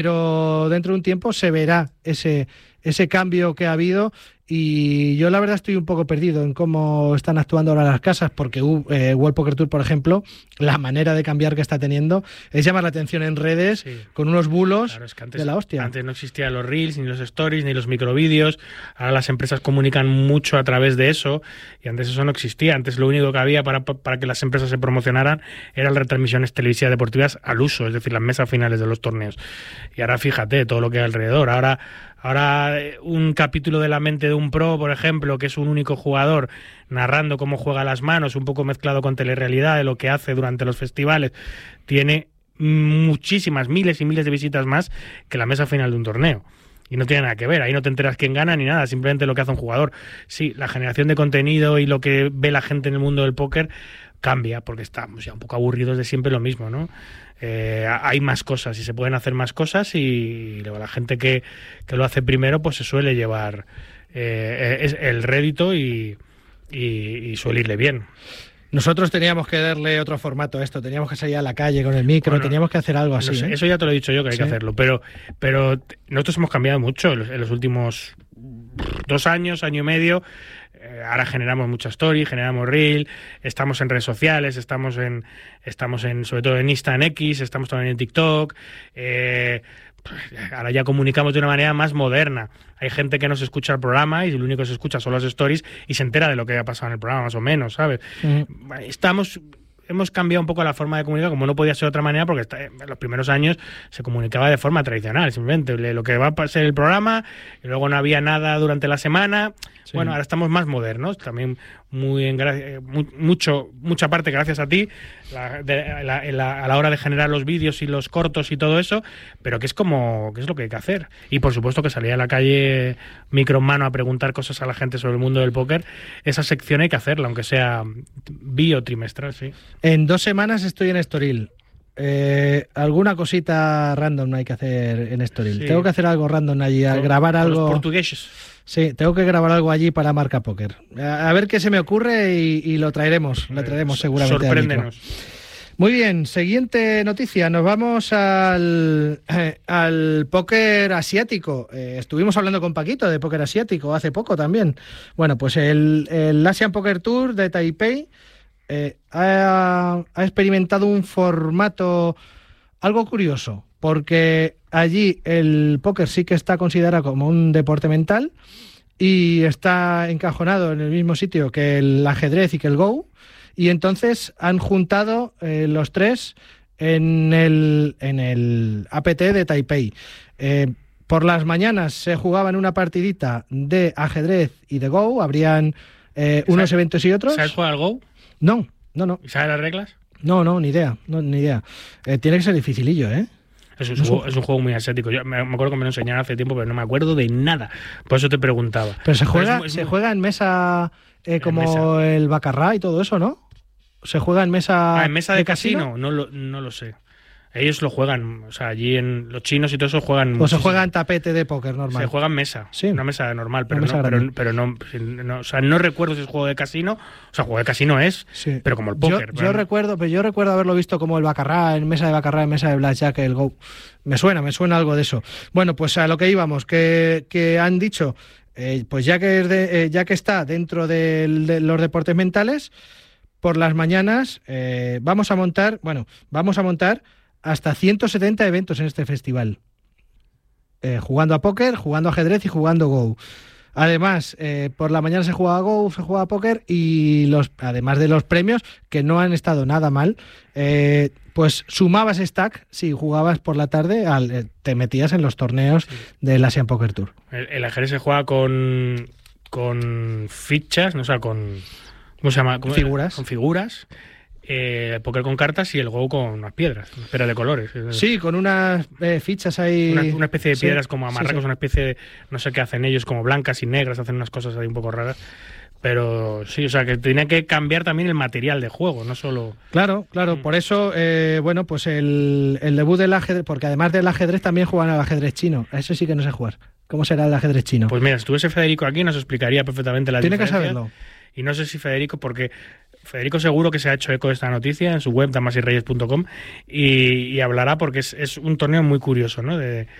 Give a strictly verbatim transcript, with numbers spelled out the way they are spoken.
pero dentro de un tiempo se verá ese, ese cambio que ha habido. Y yo la verdad estoy un poco perdido en cómo están actuando ahora las casas, porque eh, World Poker Tour, por ejemplo, la manera de cambiar que está teniendo es llamar la atención en redes, sí, con unos bulos, claro, es que antes, de la hostia. Antes no existían los reels, ni los stories, ni los microvídeos. Ahora las empresas comunican mucho a través de eso, y antes eso no existía. Antes lo único que había para, para que las empresas se promocionaran eran las retransmisiones televisivas deportivas al uso, es decir, las mesas finales de los torneos. Y ahora fíjate todo lo que hay alrededor. Ahora Ahora un capítulo de La mente de un pro, por ejemplo, que es un único jugador narrando cómo juega las manos, un poco mezclado con telerrealidad de lo que hace durante los festivales, tiene muchísimas, miles y miles de visitas más que la mesa final de un torneo. Y no tiene nada que ver, ahí no te enteras quién gana ni nada, simplemente lo que hace un jugador. Sí, la generación de contenido y lo que ve la gente en el mundo del póker cambia, porque estamos ya un poco aburridos de siempre lo mismo, ¿no? Eh, hay más cosas y se pueden hacer más cosas, y luego la gente que, que lo hace primero pues se suele llevar eh, es el rédito y, y, y suele irle bien. Nosotros teníamos que darle otro formato a esto, teníamos que salir a la calle con el micro, bueno, teníamos que hacer algo así. No sé, ¿eh? Eso ya te lo he dicho yo, que hay ¿Sí? que hacerlo, pero, pero nosotros hemos cambiado mucho en los últimos dos años, año y medio. Eh, ahora generamos mucha story, generamos reel, estamos en redes sociales, estamos en, estamos en sobre todo en Insta, en X, estamos también en TikTok. Eh, ahora ya comunicamos de una manera más moderna. Hay gente que no se escucha el programa y lo único que se escucha son las stories y se entera de lo que ha pasado en el programa, más o menos, ¿sabes? Mm. Estamos... Hemos cambiado un poco la forma de comunicar, como no podía ser de otra manera, porque en los primeros años se comunicaba de forma tradicional, simplemente lo que va a ser el programa, y luego no había nada durante la semana. Sí. Bueno, ahora estamos más modernos, también muy en gra- muy, mucho mucha parte gracias a ti, la, de, la, la, a la hora de generar los vídeos y los cortos y todo eso, pero que es como que es lo que hay que hacer. Y por supuesto que salir a la calle micro en mano a preguntar cosas a la gente sobre el mundo del póker, esa sección hay que hacerla, aunque sea biotrimestral, sí. En dos semanas estoy en Estoril. Eh, alguna cosita random hay que hacer en Estoril. Sí. Tengo que hacer algo random allí, a grabar con algo. Los portugueses. Sí, tengo que grabar algo allí para Marca Póker. A, a ver qué se me ocurre y, y lo traeremos, lo traeremos seguramente. Sorpréndenos. Muy bien, siguiente noticia. Nos vamos al, eh, al póker asiático. Eh, estuvimos hablando con Paquito de póker asiático hace poco también. Bueno, pues el, el Asian Poker Tour de Taipei eh, ha, ha experimentado un formato algo curioso, porque allí el póker sí que está considerado como un deporte mental y está encajonado en el mismo sitio que el ajedrez y que el Go, y entonces han juntado eh, los tres en el, en el A P T de Taipei. Eh, por las mañanas se jugaban una partidita de ajedrez y de Go, habrían eh, unos eventos y otros. ¿Sabes jugar al Go? No, no, no. ¿Y sabes las reglas? No, no, ni idea, no, ni idea. Eh, tiene que ser dificilillo, ¿eh? Es un, juego, es un juego muy asiático. Yo me, me acuerdo que me lo enseñaron hace tiempo, pero no me acuerdo de nada. Por eso te preguntaba. Pero se juega, pero es, es se muy... juega en mesa eh, como en mesa. El Baccarat y todo eso, ¿no? ¿Se juega en mesa ah, en mesa de, de casino? casino? No lo, no lo sé. Ellos lo juegan, o sea, allí en los chinos y todo eso juegan. O muchísimo. Se juega en tapete de póker normal. Se juega en mesa, sí. Una mesa normal, pero mesa no, pero, pero no, no, o sea, no recuerdo si es juego de casino. O sea, juego de casino es, sí. Pero como el póker. Yo, yo recuerdo, pero yo recuerdo haberlo visto como el Baccarat, en mesa de Baccarat, en mesa de Blackjack, el Go. Me suena, me suena algo de eso. Bueno, pues a lo que íbamos, que, que han dicho, eh, pues ya que es de, eh, ya que está dentro de, de los deportes mentales, por las mañanas eh, vamos a montar, bueno, vamos a montar hasta ciento setenta eventos en este festival. Eh, jugando a póker, jugando a ajedrez y jugando Go. Además, eh, por la mañana se juega a Go, se juega a póker y los, además de los premios, que no han estado nada mal, eh, pues sumabas stack si jugabas por la tarde, al, eh, te metías en los torneos sí. del Asian Poker Tour. El, el ajedrez se juega con, con fichas, no, o sea, con... ¿Cómo se llama? ¿Cómo figuras. Con figuras. Eh, póker con cartas y el Go con unas piedras, pero de colores. Sí, con unas eh, fichas ahí. Una, una especie de piedras sí, como amarracos, sí, sí. Una especie de, no sé qué hacen ellos, como blancas y negras, hacen unas cosas ahí un poco raras. Pero sí, o sea, que tenía que cambiar también el material de juego, no solo... Claro, claro, mm. por eso, eh, bueno, pues el, el debut del ajedrez, porque además del ajedrez también juegan al ajedrez chino. A eso sí que no sé jugar. ¿Cómo será el ajedrez chino? Pues mira, si estuviese Federico aquí nos explicaría perfectamente la Tiene diferencia. Tiene que saberlo. Y no sé si Federico, porque Federico seguro que se ha hecho eco de esta noticia en su web damas y reyes punto com y, y hablará porque es, es un torneo muy curioso, ¿no? De,